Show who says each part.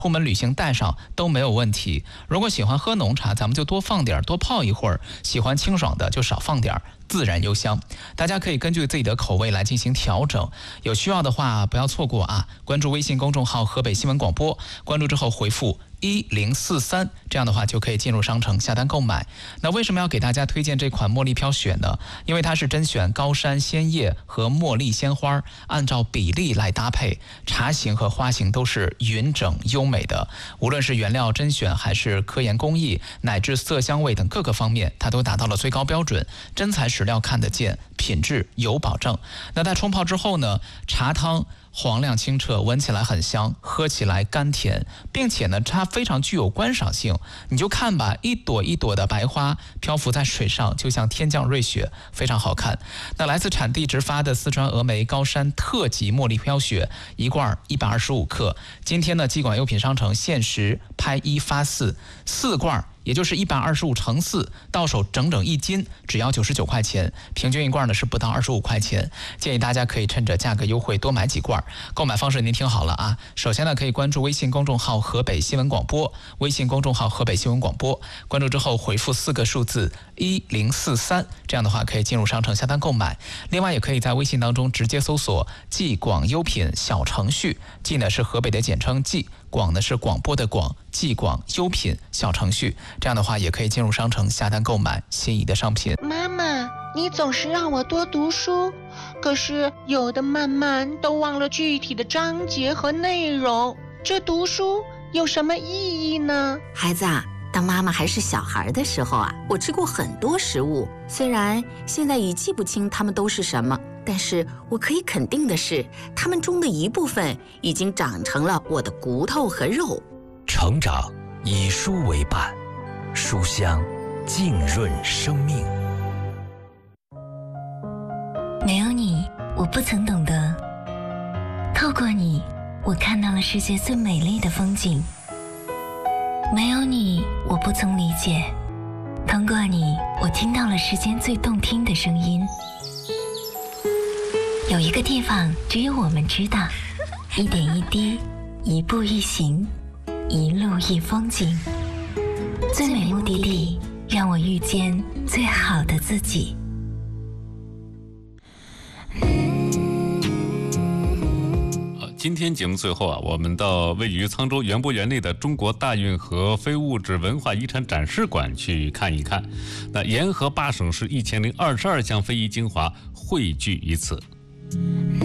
Speaker 1: 出门旅行带上都没有问题。如果喜欢喝浓茶，咱们就多放点，多泡一会儿；喜欢清爽的就少放点，自然幽香。大家可以根据自己的口味来进行调整，有需要的话不要错过啊！关注微信公众号河北新闻广播，关注之后回复1043，这样的话就可以进入商城下单购买。那为什么要给大家推荐这款茉莉飘雪呢？因为它是甄选高山鲜叶和茉莉鲜花，按照比例来搭配，茶型和花型都是匀整优美的。无论是原料甄选还是科研工艺，乃至色香味等各个方面，它都达到了最高标准，真材实料看得见，品质有保证。那在冲泡之后呢，茶汤黄亮清澈，闻起来很香，喝起来甘甜，并且呢，它非常具有观赏性。你就看吧，一朵一朵的白花漂浮在水上，就像天降瑞雪，非常好看。那来自产地直发的四川峨眉高山特级茉莉飘雪，一罐125克。今天呢，寄广优品商城限时拍1发4罐，也就是125乘4，到手整整1斤，只要99块钱，平均一罐呢是不到25块钱。建议大家可以趁着价格优惠多买几罐。购买方式您听好了啊，首先呢可以关注微信公众号河北新闻广播，微信公众号河北新闻广播，关注之后回复4个数字1043，这样的话可以进入商城下单购买。另外也可以在微信当中直接搜索寄广优品小程序，寄呢是河北的简称寄，广呢是广播的广，寄广优品小程序，这样的话也可以进入商城下单购买心仪的商品。
Speaker 2: 妈妈，你总是让我多读书，可是有的慢慢都忘了具体的章节和内容，这读书有什么意义呢？
Speaker 3: 孩子啊，当妈妈还是小孩的时候啊，我吃过很多食物，虽然现在已记不清它们都是什么，但是我可以肯定的是，它们中的一部分已经长成了我的骨头和肉。
Speaker 4: 成长以书为伴，书香浸润生命。
Speaker 5: 没有你，我不曾懂得；透过你，我看到了世界最美丽的风景。没有你，我不曾理解；通过你，我听到了世间最动听的声音。有一个地方只有我们知道，一点一滴，一步一行，一路一风景。最美目的地，让我遇见最好的自己。
Speaker 6: 今天节目最后啊，我们到位于沧州园博园内的中国大运河非物质文化遗产展示馆去看一看。那沿河8省市1022项非遗精华汇聚于此。